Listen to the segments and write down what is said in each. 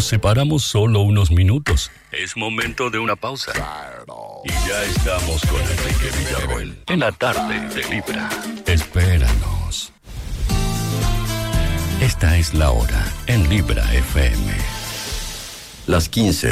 Nos separamos solo unos minutos. Es momento de una pausa. Y ya estamos con Enrique Villarroel en la tarde de Libra. Espéranos. Esta es la hora en Libra FM. Las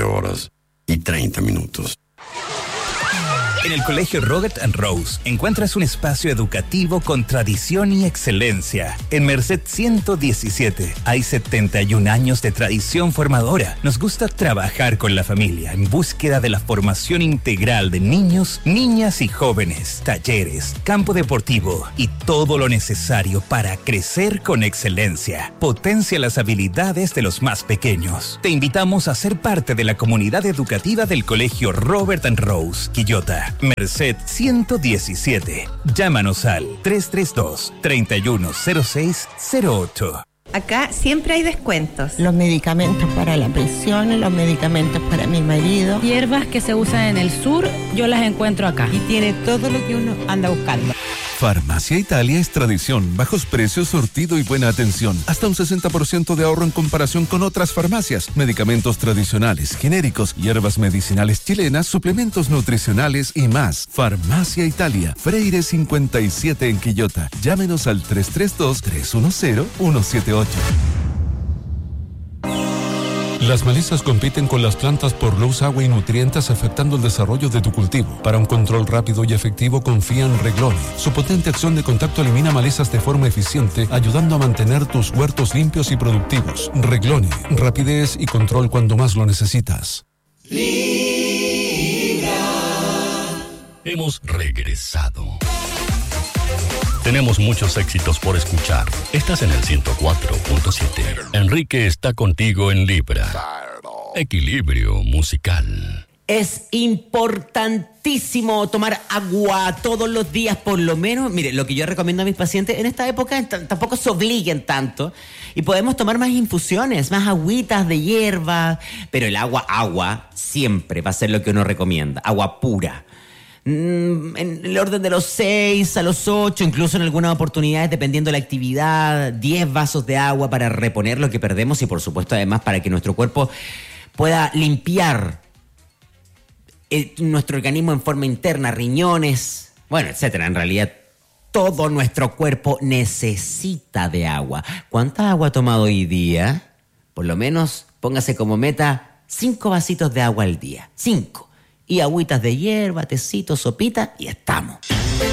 15:30. En el Colegio Robert & Rose encuentras un espacio educativo con tradición y excelencia. En Merced 117 hay 71 años de tradición formadora. Nos gusta trabajar con la familia en búsqueda de la formación integral de niños, niñas y jóvenes, talleres, campo deportivo y todo lo necesario para crecer con excelencia. Potencia las habilidades de los más pequeños. Te invitamos a ser parte de la comunidad educativa del Colegio Robert & Rose, Quillota. Merced 117. Llámanos al 332-310608. Acá siempre hay descuentos. Los medicamentos para la presión, los medicamentos para mi marido. Hierbas que se usan en el sur, yo las encuentro acá. Y tiene todo lo que uno anda buscando. Farmacia Italia es tradición, bajos precios, surtido y buena atención. Hasta un 60% de ahorro en comparación con otras farmacias. Medicamentos tradicionales, genéricos, hierbas medicinales chilenas, suplementos nutricionales y más. Farmacia Italia, Freire 57 en Quillota. Llámenos al 332-310-178. Las malezas compiten con las plantas por luz, agua y nutrientes, afectando el desarrollo de tu cultivo. Para un control rápido y efectivo, confía en Reglone. Su potente acción de contacto elimina malezas de forma eficiente, ayudando a mantener tus huertos limpios y productivos. Reglone, rapidez y control cuando más lo necesitas. Hemos regresado. Tenemos muchos éxitos por escuchar. Estás en el 104.7. Enrique está contigo en Libra. Equilibrio musical. Es importantísimo tomar agua todos los días, por lo menos. Mire, lo que yo recomiendo a mis pacientes en esta época, tampoco se obliguen tanto. Y podemos tomar más infusiones, más agüitas de hierba. Pero el agua siempre va a ser lo que uno recomienda. Agua pura. En el orden de los 6 a los 8, incluso en algunas oportunidades, dependiendo de la actividad, 10 vasos de agua para reponer lo que perdemos y, por supuesto, además para que nuestro cuerpo pueda limpiar nuestro organismo en forma interna, riñones, bueno, etcétera. En realidad, todo nuestro cuerpo necesita de agua. ¿Cuánta agua ha tomado hoy día? Por lo menos, póngase como meta 5 vasitos de agua al día. 5. Y agüitas de hierba, tecito, sopita y estamos.